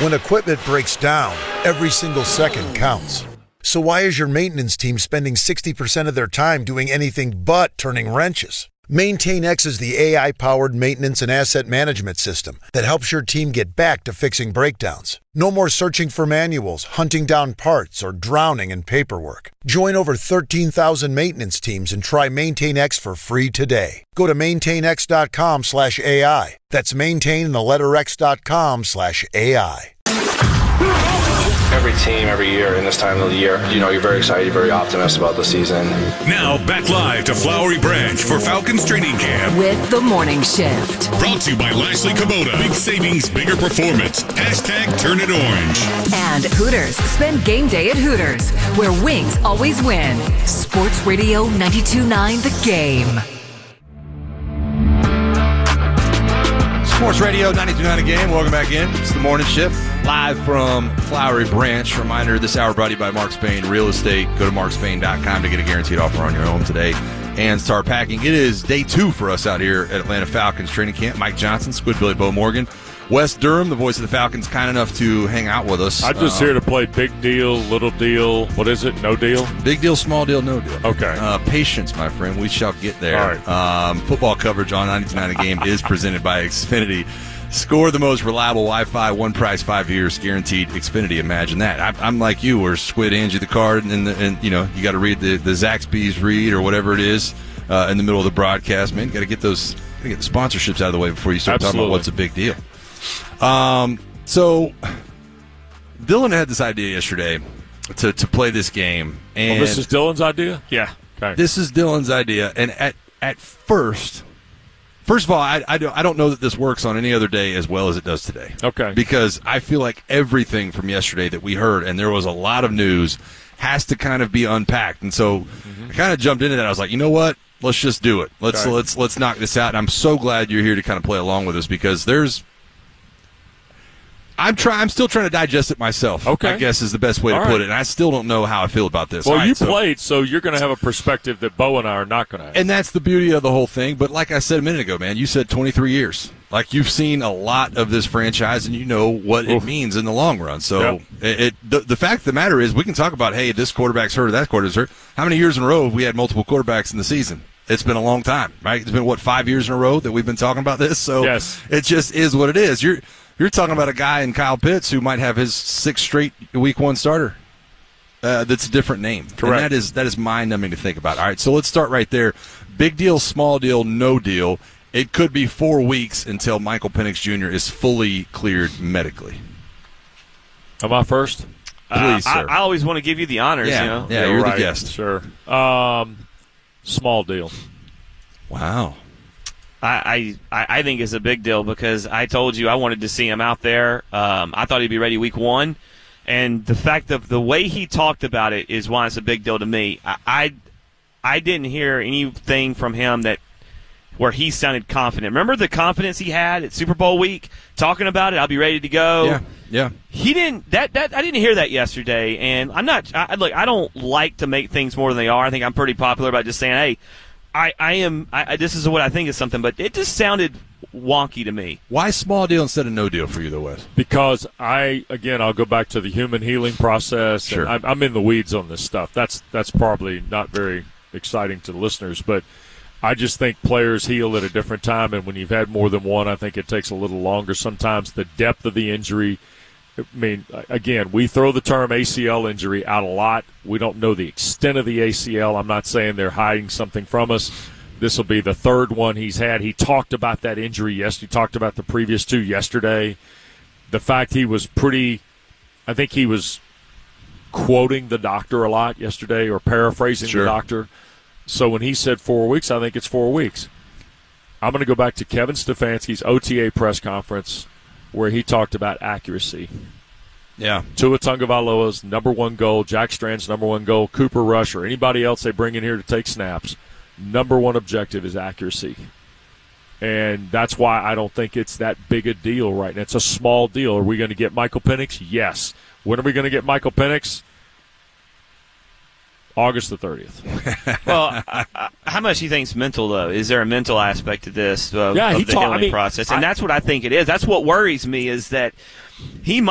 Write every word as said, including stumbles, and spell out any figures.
When equipment breaks down, every single second counts. So why is your maintenance team spending sixty percent of their time doing anything but turning wrenches? MaintainX is the A I-powered maintenance and asset management system that helps your team get back to fixing breakdowns. No more searching for manuals, hunting down parts, or drowning in paperwork. Join over thirteen thousand maintenance teams and try MaintainX for free today. Go to maintainx.com slash AI. That's maintain the letter x.com slash AI. Every team, every year, in this time of the year, you know, you're very excited, you're very optimistic about the season. Now, back live to Flowery Branch for Falcons training camp. With the Morning Shift. Brought to you by Lashley Kubota. Big savings, bigger performance. Hashtag turn it orange. And Hooters. Spend game day at Hooters, where wings always win. Sports Radio ninety-two point nine The Game. Sports Radio ninety-two point nine The Game. Welcome back in. It's the Morning Shift. Live from Flowery Branch. Reminder, this hour brought to you by Mark Spain Real Estate. Go to mark spain dot com to get a guaranteed offer on your home today and start packing. It is day two for us out here at Atlanta Falcons training camp. Mike Johnson, Squidbilly Bo Morgan. Wes Durham, the voice of the Falcons, kind enough to hang out with us. I'm just uh, here to play big deal, little deal. What is it? No deal? Big deal, small deal, no deal. Okay. Uh, patience, my friend. We shall get there. All right. Um, football coverage on ninety-two point nine The Game is presented by Xfinity. Score the most reliable Wi-Fi, one price, five years, guaranteed. Xfinity, imagine that. I, I'm like you, where Squid hands you the card, and, the, and you know you got to read the, the Zaxby's read or whatever it is uh, in the middle of the broadcast. Man, you got to get those, gotta get the sponsorships out of the way before you start Absolutely. talking about what's a big deal. Um, so Dylan had this idea yesterday to, to play this game, and well, this is Dylan's idea. Yeah. Okay. This is Dylan's idea, and at at first. First of all, I, I, don't, I don't know that this works on any other day as well as it does today. Okay. Because I feel like everything from yesterday that we heard, and there was a lot of news, has to kind of be unpacked. And so mm-hmm. I kind of jumped into that. I was like, you know what? Let's just do it. Let's okay. let's let's knock this out. And I'm so glad you're here to kind of play along with us because there's I'm try, I'm still trying to digest it myself. Okay. I guess is the best way All to right. put it. And I still don't know how I feel about this. Well, All right, you so, played, so you're going to have a perspective that Bo and I are not going to have. And that's the beauty of the whole thing. But like I said a minute ago, man, you said twenty-three years. Like you've seen a lot of this franchise, and you know what Oof. it means in the long run. So Yep. it, it the, the fact of the matter is, we can talk about, hey, this quarterback's hurt or that quarterback's hurt. How many years in a row have we had multiple quarterbacks in the season? It's been a long time, right? It's been, what, five years in a row that we've been talking about this? So yes. It just is what it is. You're you're talking about a guy in Kyle Pitts who might have his sixth straight week one starter. Uh, that's a different name. Correct. And that is that is mind-numbing to think about. All right, so let's start right there. Big deal, small deal, no deal. It could be four weeks until Michael Penix Junior is fully cleared medically. Am I first? Please, uh, sir. I, I always want to give you the honors, Yeah, you know. yeah, you're right. the guest. Sure. Um, small deal. Wow. I, I, I think it's a big deal because I told you I wanted to see him out there. Um, I thought he'd be ready week one. And the fact of the way he talked about it is why it's a big deal to me. I, I, I didn't hear anything from him that where he sounded confident. Remember the confidence he had at Super Bowl week, talking about it, I'll be ready to go. Yeah, yeah. He didn't that, that I didn't hear that yesterday, and I'm not I, look, I don't like to make things more than they are. I think I'm pretty popular about just saying, hey, I, I am I, this is what I think is something, but it just sounded wonky to me. Why small deal instead of no deal for you, though, Wes? Because I, again, I'll go back to the human healing process. Sure. And I'm, I'm in the weeds on this stuff. That's that's probably not very exciting to the listeners, but I just think players heal at a different time, and when you've had more than one, I think it takes a little longer. Sometimes the depth of the injury, I mean, again, we throw the term A C L injury out a lot. We don't know the extent of the A C L. I'm not saying they're hiding something from us. This will be the third one he's had. He talked about that injury yesterday. He talked about the previous two yesterday. The fact he was pretty – I think he was quoting the doctor a lot yesterday or paraphrasing Sure. the doctor. So when he said four weeks, I think it's four weeks. I'm going to go back to Kevin Stefanski's O T A press conference where he talked about accuracy. Yeah. Tua Tagovailoa's number one goal, Jack Strand's number one goal, Cooper Rush, or anybody else they bring in here to take snaps, number one objective is accuracy. And that's why I don't think it's that big a deal right now. It's a small deal. Are we going to get Michael Penix? Yes. When are we going to get Michael Penix? August the thirtieth. Well, I, I, how much do you think is mental, though? Is there a mental aspect to this of, Yeah, of he the talk- healing I mean, process? And I- that's what I think it is. That's what worries me is that he might